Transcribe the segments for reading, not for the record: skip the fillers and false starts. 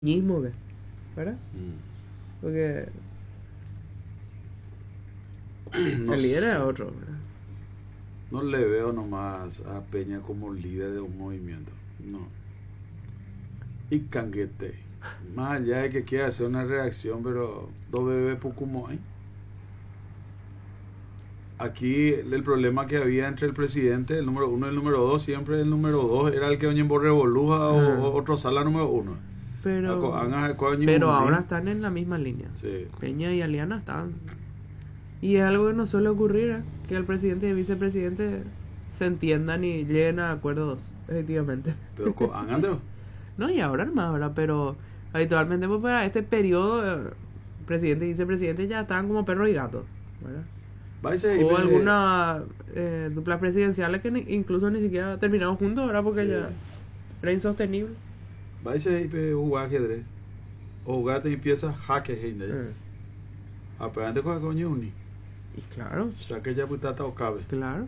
mismo, ¿verdad? Mm. Porque No el líder es sé. otro, ¿verdad? No le veo nomás a Peña como líder de un movimiento. No. Y canguete. Más allá de que quiera hacer una reacción, pero dos bebés poco hay. Aquí el problema que había entre el presidente, el número uno y el número dos, siempre el número dos era el que oñen revoluja Ajá. o otro sala número uno. Pero ahora están en la misma línea. Sí. Peña y Aliana están. Y es algo que no suele ocurrir, ¿eh? Que el presidente y el vicepresidente se entiendan y lleguen a acuerdos, efectivamente. Pero hagan de. No, y ahora más, ahora, pero habitualmente pues, para este periodo, presidente y vicepresidente ya están como perro y gato, ¿verdad? O algunas duplas presidenciales que incluso ni siquiera terminaron juntos, ¿verdad? Porque Sí. ya era insostenible. Vais a jugar ajedrez. O jugar te empieza jaque gente. Aparte con coño uni. Y claro. O sea que ya putata o cabe. Claro.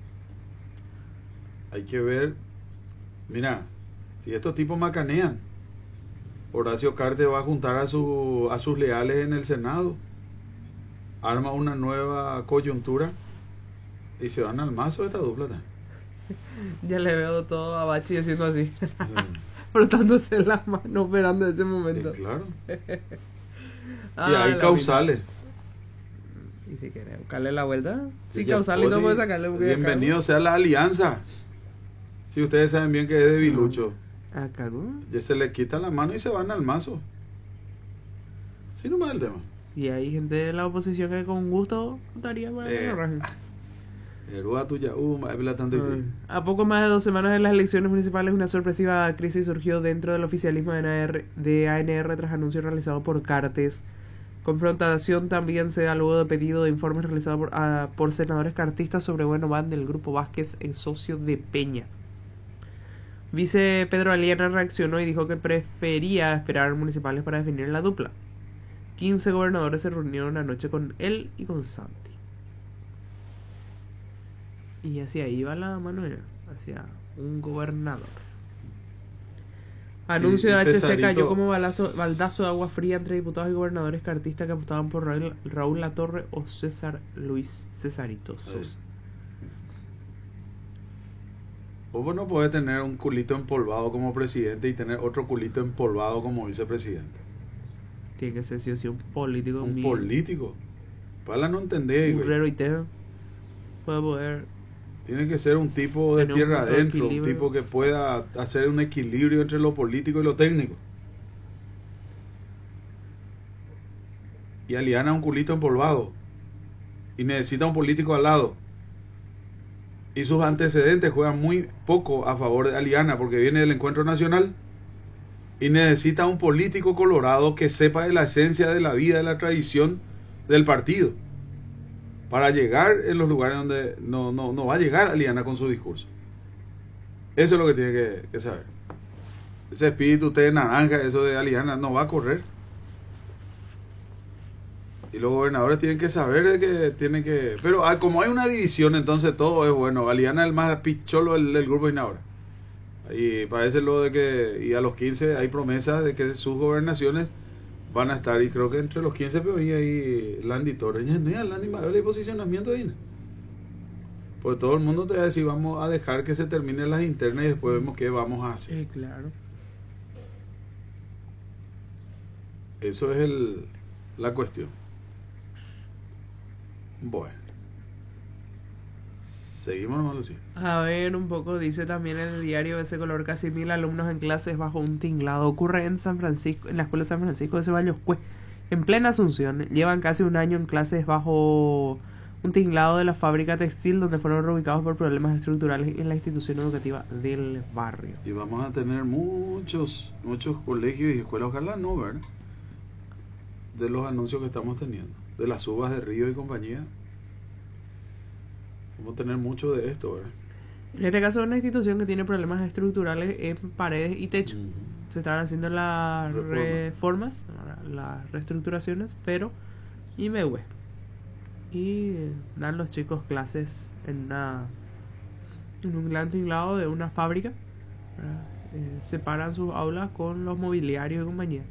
Hay que ver. Mira, si estos tipos macanean, Horacio Cartes va a juntar a sus leales en el Senado, arma una nueva coyuntura y se van al mazo de esta dupla. Ya le veo todo a Bachi diciendo así. Sí. Frotándose las manos esperando ese momento. Claro. Y hay causales. Y si quieres buscarle la vuelta, sí, causales no puede sacarle. Bienvenido sea la alianza. Si ustedes saben bien que es debilucho. Acá, ya se le quita la mano y se van al mazo. Sí, no más el tema. Y hay gente de la oposición que con gusto votaría para A poco más de 2 semanas de las elecciones municipales, una sorpresiva crisis surgió dentro del oficialismo de ANR tras anuncio realizado por Cartes. Confrontación también se da luego de pedido de informes realizado por senadores cartistas sobre Bueno Van del Grupo Vázquez, el socio de Peña. Vice Pedro Aliana reaccionó y dijo que prefería esperar municipales para definir la dupla. 15 gobernadores se reunieron anoche con él y con Santi. Y hacia ahí va la mano, hacia un gobernador. Anuncio de HC cayó como baldazo de agua fría entre diputados y gobernadores cartistas que apostaban por Raúl Latorre o César Luis Cesarito Sosa. Vos no podés tener un culito empolvado como presidente y tener otro culito empolvado como vicepresidente. Tiene que ser sí o sí un político. Un político. Para no entender. Un rero y tejo. Puede poder. Tiene que ser un tipo de tierra adentro, un tipo que pueda hacer un equilibrio entre lo político y lo técnico. Y Aliana es un culito empolvado. Y necesita un político al lado. Y sus antecedentes juegan muy poco a favor de Aliana porque viene del Encuentro Nacional y necesita un político colorado que sepa de la esencia de la vida, de la tradición del partido para llegar en los lugares donde no va a llegar Aliana con su discurso. Eso es lo que tiene que saber. Ese espíritu de naranja, eso de Aliana, no va a correr. Y los gobernadores tienen que saber de que tienen que... Pero como hay una división, entonces todo es bueno. Aliana es el más picholo del grupo de ahora. Y parece lo de que... Y a los 15 hay promesas de que sus gobernaciones van a estar. Y creo que entre los 15 pero ahí Landy Torres. No, Landy Mayor el posicionamiento ahí. Pues todo el mundo te va a decir, vamos a dejar que se terminen las internas y después vemos qué vamos a hacer. Claro. Eso es la cuestión. Bueno. Seguimos, hermano Lucía. A ver, un poco, dice también en el diario ese color, casi 1000 alumnos en clases bajo un tinglado. Ocurre en San Francisco, en la escuela de San Francisco de Ceballos, en plena Asunción. Llevan casi un año en clases bajo un tinglado de la fábrica textil donde fueron reubicados por problemas estructurales en la institución educativa del barrio. Y vamos a tener muchos colegios y escuelas, ojalá no, ¿verdad? De los anuncios que estamos teniendo, de las uvas de Río y compañía. Vamos a tener mucho de esto, ¿verdad? En este caso es una institución que tiene problemas estructurales en paredes y techo. Se están haciendo las reformas, las reestructuraciones, pero IMEHUE. Y dan los chicos clases en un gran tinglado de una fábrica, ¿verdad? separan sus aulas con los mobiliarios y compañía.